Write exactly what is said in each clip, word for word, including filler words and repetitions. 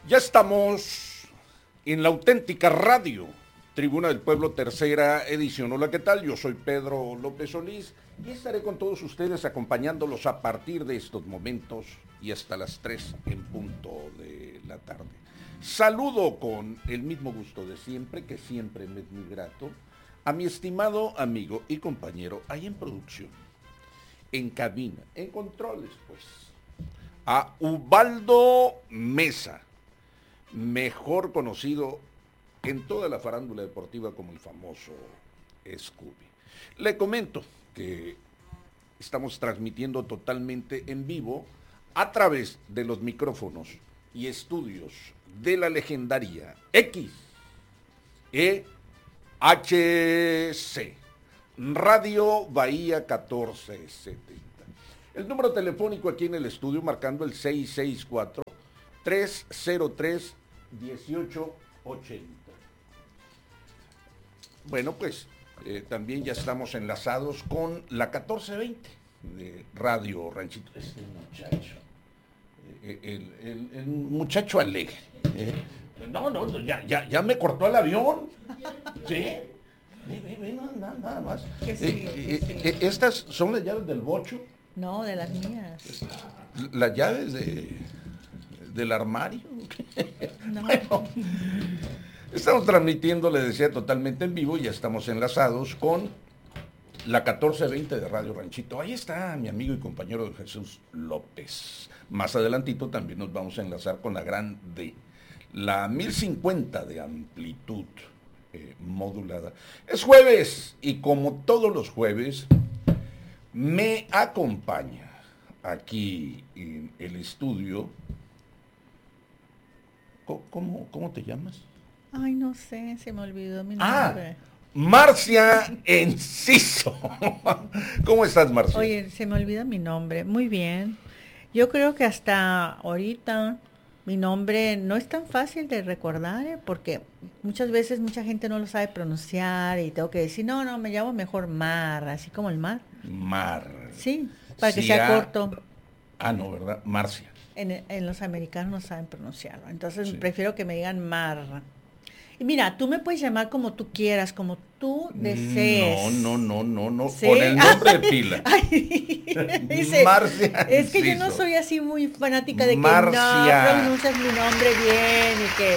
Ya estamos en la auténtica radio, Tribuna del Pueblo, tercera edición. Hola, ¿qué tal? Yo soy Pedro López Solís y estaré con todos ustedes acompañándolos a partir de estos momentos y hasta las tres en punto de la tarde. Saludo con el mismo gusto de siempre, que siempre me es muy grato, a mi estimado amigo y compañero ahí en producción, en cabina, en controles, pues, a Ubaldo Mesa, mejor conocido en toda la farándula deportiva como el famoso Scooby. Le comento que estamos transmitiendo totalmente en vivo a través de los micrófonos y estudios de la legendaria X E H C, Radio Bahía catorce setenta. El número telefónico aquí en el estudio marcando el seis seis cuatro, tres cero tres, uno ocho ochenta. Bueno, pues eh, también ya estamos enlazados con la catorce veinte de Radio Ranchito. Este muchacho, eh, el, el, el muchacho alegre. Eh. No, no, ya, ya, ya me cortó el avión. ¿Sí? Ve, ve, ve, nada, nada más. Sí, eh, eh, sí. eh, estas son las llaves del bocho. No, de las mías. Las llaves de, del armario. No. Bueno, estamos transmitiendo, le decía, totalmente en vivo y ya estamos enlazados con la catorce veinte de Radio Ranchito. Ahí está mi amigo y compañero Jesús López. Más adelantito también nos vamos a enlazar con la gran D, la mil cincuenta de amplitud eh, modulada. Es jueves y como todos los jueves me acompaña aquí en el estudio. ¿Cómo, cómo te llamas? Ay, no sé, se me olvidó mi Ah, nombre. Marcia Enciso. ¿Cómo estás, Marcia? Oye, se me olvida mi nombre. Muy bien. Yo creo que hasta ahorita mi nombre no es tan fácil de recordar, ¿eh? Porque muchas veces mucha gente no lo sabe pronunciar y tengo que decir, no, no, me llamo mejor Mar, así como el mar. Mar. Sí, para que Sí, sea ah, corto. Ah, no, ¿verdad? Marcia. En, en los americanos no saben pronunciarlo, entonces Sí. prefiero que me digan Mar. Y mira, tú me puedes llamar como tú quieras, como tú desees. No, no, no, no, no. ¿Sí? Con el nombre de pila. Ay, dice, Marcia es que yo no Enciso. soy así muy fanática de que Marcia. no pronuncias mi nombre bien y que...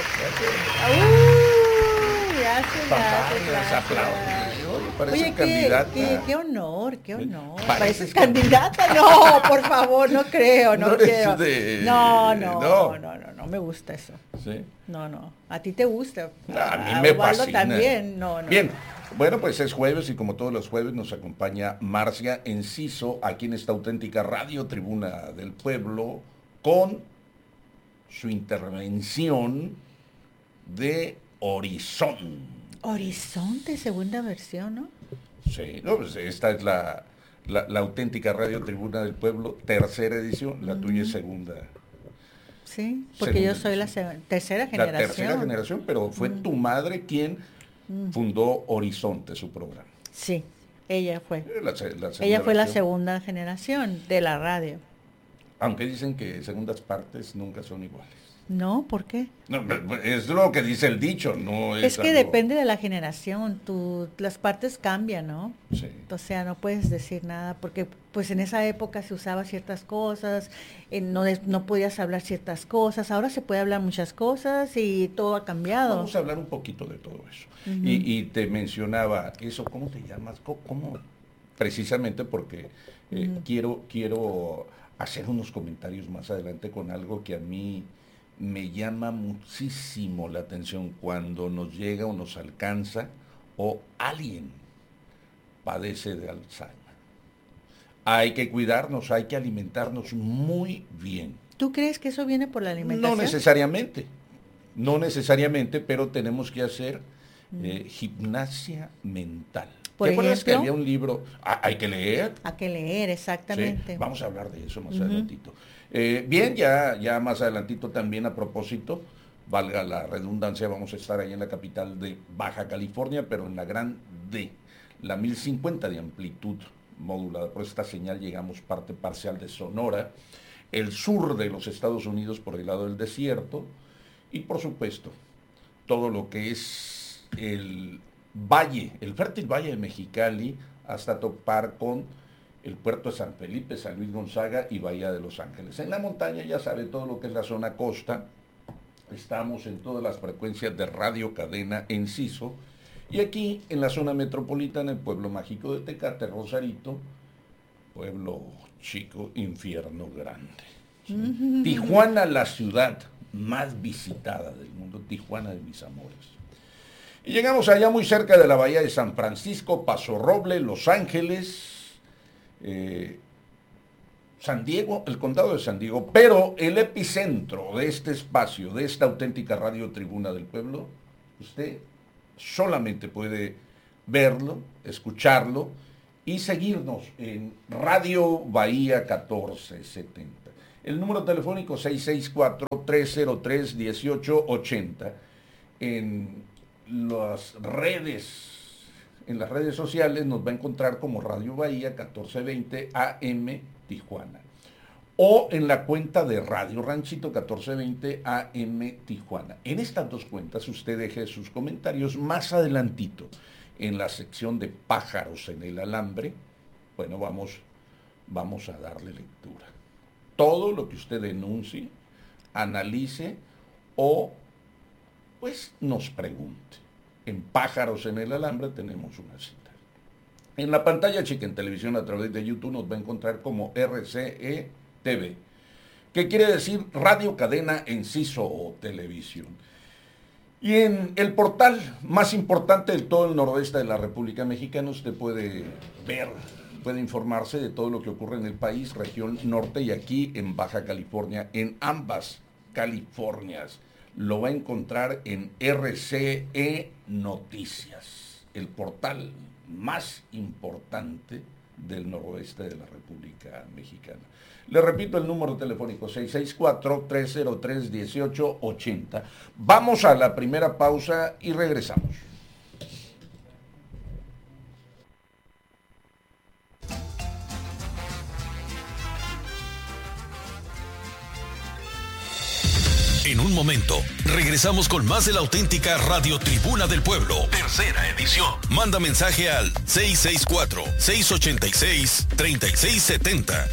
¡Uh! Gracias, gracias, Los gracias. aplausos. Oye, parece Oye, qué, candidata. qué, qué honor, qué honor. Pareces ¿Pareces candidata? No, por favor, no creo, no, No eres quiero. de- No, no, no. no, no, no, no me gusta eso. Sí. No, no. ¿A ti te gusta? A mí me Ubaldo fascina. también, no, no. Bien, bueno, pues es jueves y como todos los jueves nos acompaña Marcia Enciso aquí en esta auténtica radio Tribuna del Pueblo con su intervención de Horizon. Horizonte, segunda versión, ¿no? Sí, no, pues esta es la, la, la auténtica radio Tribuna del Pueblo, tercera edición, la tuya es segunda. Sí, porque Segunda yo soy la edición. se- tercera La generación. tercera generación, pero fue tu madre quien fundó Horizonte, su programa. Sí, ella fue. La se- la segunda Ella fue la versión. segunda generación de la radio. Aunque dicen que segundas partes nunca son iguales. No, ¿por qué? No, es lo que dice el dicho, no es Es que algo- depende de la generación, tú, las partes cambian, ¿no? Sí. O sea, no puedes decir nada, porque pues en esa época se usaba ciertas cosas, eh, no, des- no podías hablar ciertas cosas, ahora se puede hablar muchas cosas y todo ha cambiado. Vamos a hablar un poquito de todo eso. Ujú. y, y te mencionaba eso, ¿cómo te llamas? ¿Cómo? cómo? Precisamente porque eh, Ujú. quiero, quiero hacer unos comentarios más adelante con algo que a mí me llama muchísimo la atención cuando nos llega o nos alcanza o alguien padece de Alzheimer. Hay que cuidarnos, hay que alimentarnos muy bien. ¿Tú crees que eso viene por la alimentación? No necesariamente, no necesariamente, pero tenemos que hacer eh, gimnasia mental. Por ¿Te acuerdas que ejemplo, había un libro? Ah, hay que leer. a que leer, exactamente. Sí, vamos a hablar de eso más Ujú. adelantito. Eh, bien, ya, ya más adelantito también a propósito, valga la redundancia, vamos a estar ahí en la capital de Baja California, pero en la gran D, la mil cincuenta de amplitud modulada. Por esta señal llegamos parte parcial de Sonora, el sur de los Estados Unidos por el lado del desierto, y por supuesto todo lo que es el valle, el fértil valle de Mexicali, hasta topar con el puerto de San Felipe, San Luis Gonzaga y Bahía de Los Ángeles. En la montaña ya sabe todo lo que es la zona costa, estamos en todas las frecuencias de Radio Cadena Enciso, y aquí en la zona metropolitana, el pueblo mágico de Tecate, Rosarito, pueblo chico, infierno grande. ¿Sí? Uh-huh. Tijuana, la ciudad más visitada del mundo, Tijuana de mis amores. Y llegamos allá muy cerca de la bahía de San Francisco, Paso Roble, Los Ángeles, eh, San Diego, el condado de San Diego, pero el epicentro de este espacio, de esta auténtica radio Tribuna del Pueblo, usted solamente puede verlo, escucharlo y seguirnos en Radio Bahía catorce setenta. El número telefónico seis seis cuatro, tres cero tres, uno ocho ocho cero. En las redes, en las redes sociales nos va a encontrar como Radio Bahía catorce veinte A M Tijuana. O en la cuenta de Radio Ranchito catorce veinte A M Tijuana. En estas dos cuentas usted deje sus comentarios más adelantito. En la sección de pájaros en el alambre, bueno, vamos, vamos a darle lectura. Todo lo que usted denuncie, analice o pues nos pregunte. En pájaros en el alambre tenemos una cita. En la pantalla chica en televisión a través de YouTube nos va a encontrar como R C E T V, que quiere decir Radio Cadena Enciso o Televisión. Y en el portal más importante de todo el noroeste de la República Mexicana usted puede ver, puede informarse de todo lo que ocurre en el país, región norte y aquí en Baja California, en ambas Californias. Lo va a encontrar en R C E Noticias, el portal más importante del noroeste de la República Mexicana. Le repito el número telefónico seis seis cuatro, tres cero tres, uno ocho ocho cero. Vamos a la primera pausa y regresamos. En un momento, regresamos con más de la auténtica Radio Tribuna del Pueblo, tercera edición. Manda mensaje al seis seis cuatro, seis ocho seis, tres seis siete cero.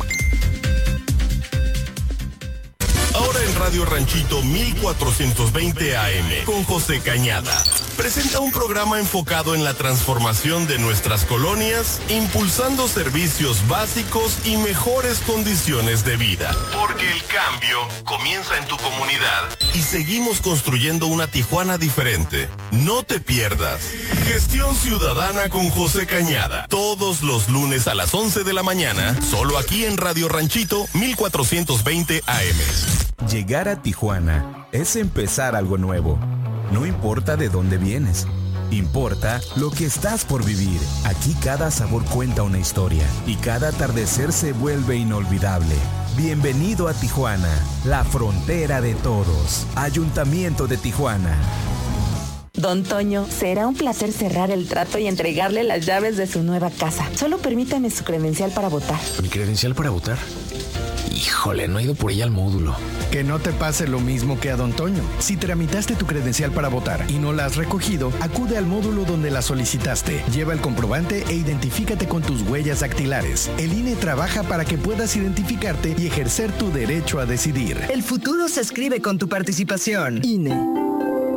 Ahora en Radio Ranchito mil cuatrocientos veinte A M, con José Cañada, presenta un programa enfocado en la transformación de nuestras colonias, impulsando servicios básicos y mejores condiciones de vida. Porque el cambio comienza en tu comunidad y seguimos construyendo una Tijuana diferente. No te pierdas Gestión Ciudadana con José Cañada, todos los lunes a las once de la mañana, solo aquí en Radio Ranchito mil cuatrocientos veinte A M. Llegar a Tijuana es empezar algo nuevo. No importa de dónde vienes, importa lo que estás por vivir. Aquí cada sabor cuenta una historia y cada atardecer se vuelve inolvidable. Bienvenido a Tijuana, la frontera de todos. Ayuntamiento de Tijuana. Don Toño, será un placer cerrar el trato y entregarle las llaves de su nueva casa. Solo permítame su credencial para votar. ¿Mi credencial para votar? Híjole, no he ido por ella al módulo. Que no te pase lo mismo que a Don Toño. Si tramitaste tu credencial para votar y no la has recogido, acude al módulo donde la solicitaste. Lleva el comprobante e identifícate con tus huellas dactilares. El I N E trabaja para que puedas identificarte y ejercer tu derecho a decidir. El futuro se escribe con tu participación. I N E.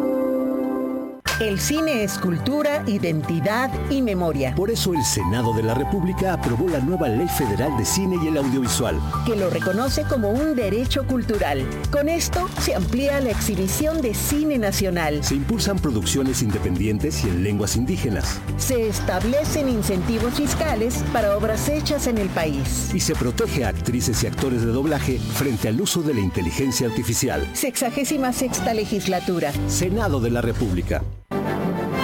El cine es cultura, identidad y memoria. Por eso el Senado de la República aprobó la nueva Ley Federal de Cine y el Audiovisual, que lo reconoce como un derecho cultural. Con esto se amplía la exhibición de cine nacional. Se impulsan producciones independientes y en lenguas indígenas. Se establecen incentivos fiscales para obras hechas en el país. Y se protege a actrices y actores de doblaje frente al uso de la inteligencia artificial. Sexagésima sexta legislatura. Senado de la República.